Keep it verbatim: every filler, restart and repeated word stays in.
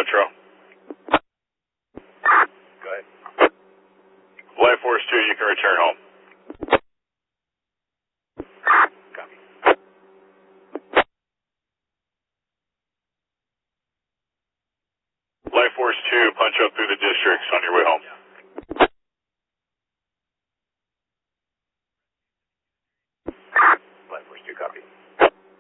Metro. Go ahead. Life Force two, you can return home. Copy. Life Force two, punch up through the districts on your way home.